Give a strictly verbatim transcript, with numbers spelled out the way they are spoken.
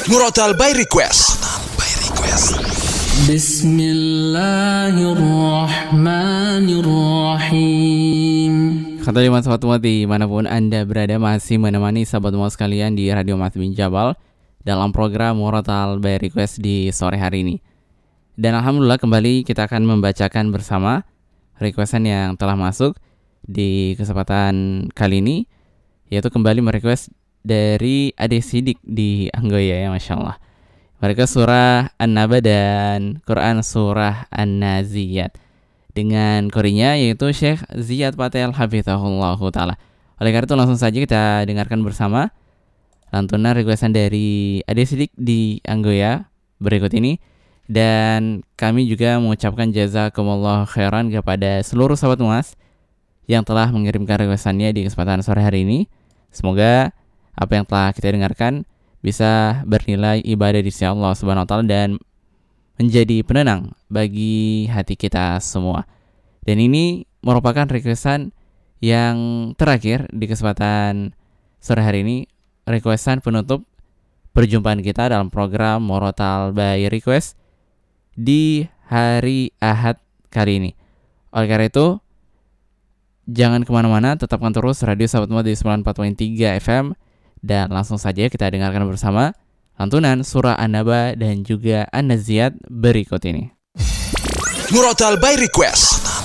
Murotal by Request. Bismillahirrahmanirrahim. Kata lima sahabat Muat dimanapun Anda berada, masih menemani sahabat Muat sekalian di Radio Muat bin Jabal dalam program Murotal by Request di sore hari ini. Dan alhamdulillah kembali kita akan membacakan bersama requestan yang telah masuk di kesempatan kali ini, yaitu kembali merequest dari Ade Sidik di Anggoya ya, Masya Allah. Mereka surah An-Naba dan Quran surah An-Naziyat dengan korinya yaitu Syekh Ziyad Patel Hafizahullahu Ta'ala. Oleh karena itu langsung saja kita dengarkan bersama lantunan requestan dari Ade Sidik di Anggoya berikut ini. Dan kami juga mengucapkan jazakumullah khairan kepada seluruh sahabat Muas yang telah mengirimkan requestannya di kesempatan sore hari ini. Semoga apa yang telah kita dengarkan bisa bernilai ibadah di sisi Allah Subhanahu wa taala dan menjadi penenang bagi hati kita semua. Dan ini merupakan requestan yang terakhir di kesempatan sore hari ini, requestan penutup perjumpaan kita dalam program Murotal by Request di hari Ahad kali ini. Oleh karena itu, jangan kemana-mana, tetapkan terus Radio Sahabat Muat di sembilan puluh empat koma tiga F M. Dan langsung saja kita dengarkan bersama lantunan surah An-Naba dan juga An-Naziyat berikut ini. Murotal by Request.